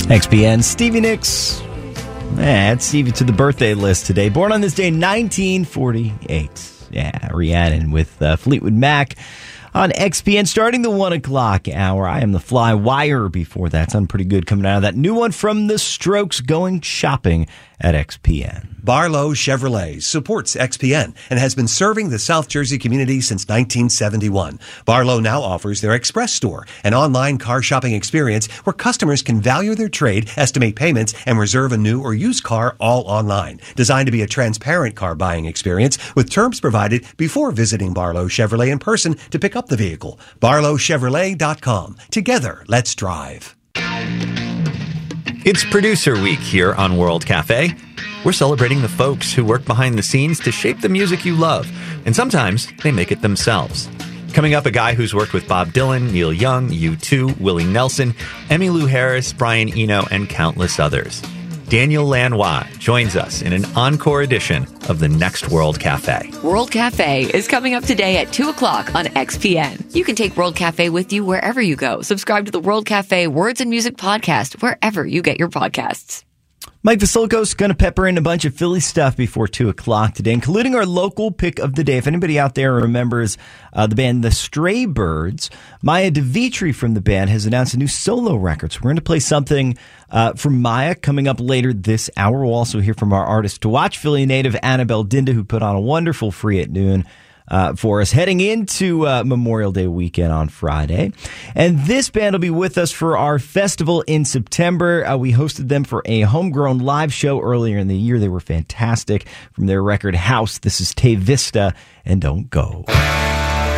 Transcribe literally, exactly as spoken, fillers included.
X P N, Stevie Nicks. Add Stevie to the birthday list today. Born on this day, nineteen forty-eight. Yeah, Rhiannon with uh, Fleetwood Mac on X P N. Starting the one o'clock hour, I am the Fly Wire. Before that, sounded pretty good coming out of that new one from The Strokes, Going Shopping at X P N. Barlow Chevrolet supports X P N and has been serving the South Jersey community since nineteen seventy-one. Barlow now offers their Express store, an online car shopping experience where customers can value their trade, estimate payments, and reserve a new or used car all online. Designed to be a transparent car buying experience with terms provided before visiting Barlow Chevrolet in person to pick up the vehicle. barlow chevrolet dot com. Together, let's drive. It's Producer Week here on World Cafe. We're celebrating the folks who work behind the scenes to shape the music you love, and sometimes they make it themselves. Coming up, a guy who's worked with Bob Dylan, Neil Young, U two, Willie Nelson, Emmylou Harris, Brian Eno, and countless others. Daniel Lanois joins us in an encore edition of the Next World Cafe. World Cafe is coming up today at two o'clock on X P N. You can take World Cafe with you wherever you go. Subscribe to the World Cafe Words and Music podcast wherever you get your podcasts. Mike Vasilko's going to pepper in a bunch of Philly stuff before two o'clock today, including our local pick of the day. If anybody out there remembers uh, the band The Stray Birds, Maya DeVitri from the band has announced a new solo record. So we're going to play something uh, from Maya coming up later this hour. We'll also hear from our artist to watch, Philly native Annabelle Dinda, who put on a wonderful Free at Noon Uh, for us heading into uh, Memorial Day weekend on Friday. And this band will be with us for our festival in September. Uh, we hosted them for a homegrown live show earlier in the year. They were fantastic from their record House. This is Te Vista and Don't Go.